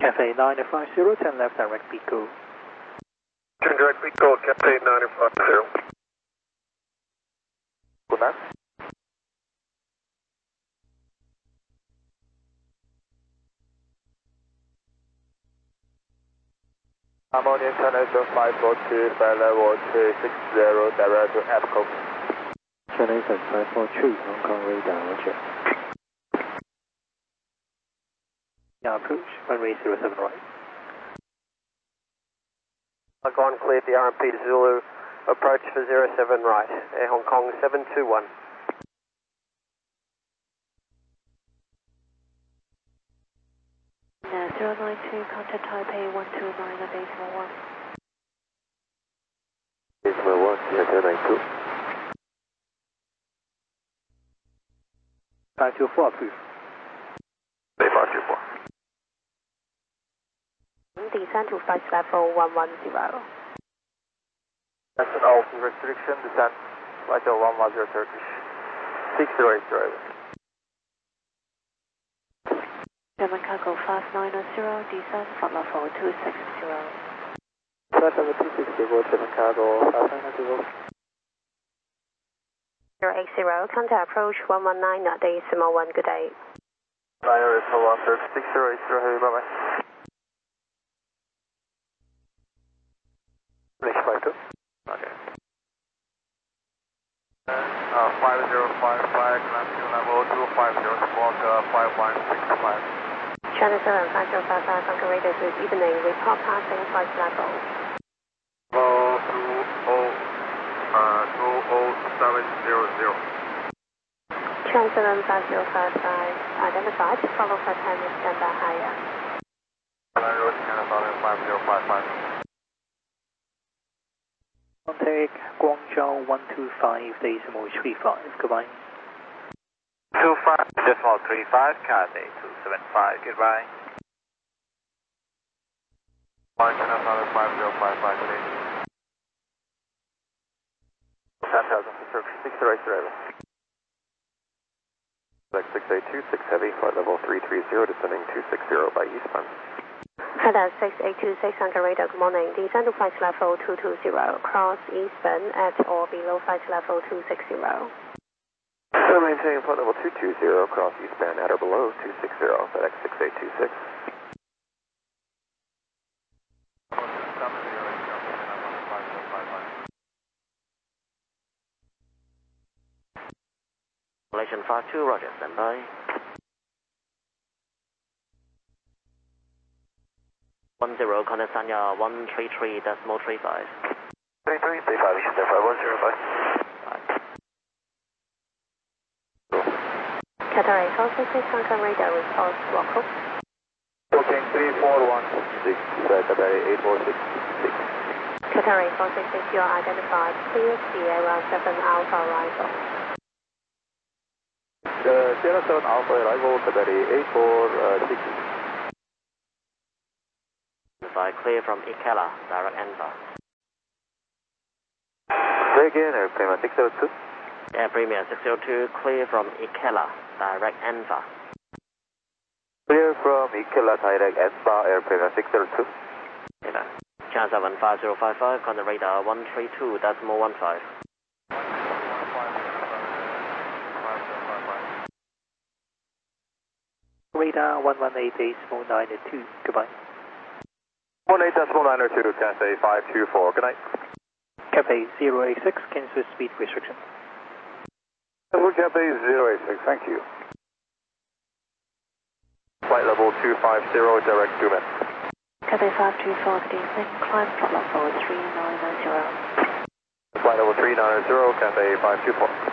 Cathay 950, 10 left direct Pico. 10 direct Pico, Cathay 950. Good night. Harmonic International 542, flight level 260, direct to APCO. Chennai 543, Hong Kong radar, roger. Now approach, runway 07 right. Gone cleared the RMP Zulu, approach for 07 right, Air Hong Kong 721. Now 092, contact Taipei 129 at Decimal 1. Decimal 1, 092. 524 approved. 524. Descend to flight level 110. That's an Alpha restriction, descent, flight level 110 Turkish. 608 driver. German cargo 5990, descend flight level 260. Flight level 260, German cargo 5990. 080, contact approach 119 at Decimal 1, good day. 9 Decimal 1, 6080, heavy, bye bye. Next flight, okay. 5055, connecting level 250, squawk 5165. China 75055, Hong Kong radio, good evening, report passing flight level. 2070. China 75055, identified, follow flight time is standby higher. Road China 5055. Contact Guangzhou 125, Decimal 35, goodbye. 25, Decimal 35, Cathay 275, goodbye. China 5055, today. 10,000 for 6 right driver. Select 6826 heavy, flight level 330, descending 260 by eastbound. Head 6826, Hong Kong radar, good morning. Descend to flight level 220, cross eastbound at or below flight level 260. So maintain flight level 220, cross eastbound at or below 260, FedEx 6826. Relation 52, roger, standby. 10, contact Sanya 133.35. 33, stay 5, issue 5105. Cathay 466, Hong Kong radar, report Walkup. Booking 3416, Cathay 8466. Cathay 466, you are identified. Please be around 7 Alpha arrival. 07 Alpha arrival, Cathay 8466. Clear from Ikela, direct ENVA. Say again, airplane 602. Air Premier 602, clear from Ikela, direct ENVA. Clear from Ikela, direct ENVA, airplane 602. China 75055, contact radar 132.15. Radar 118, Decimal 902, goodbye. 18.902, Cathay 524, good night. Cathay 086, cancel speed restriction. Cathay 086, thank you. Flight level 250, direct to Met. Cathay 524, good evening, climb flight level 3990. Flight level 390, Cathay 524.